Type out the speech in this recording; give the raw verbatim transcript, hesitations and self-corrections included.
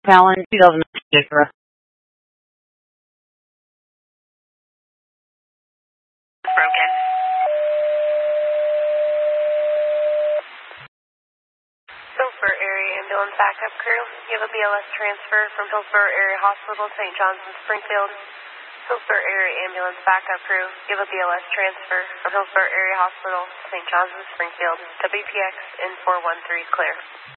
Talon two thousand nine. Broken. Hillsborough Area Ambulance Backup Crew. You have a B L S transfer from Hillsborough Area Hospital, Saint John's and Springfield. Hillsborough Area Ambulance Backup Crew. You have a B L S transfer from Hillsborough Area Hospital, Saint John's and Springfield. W P X N four one three clear.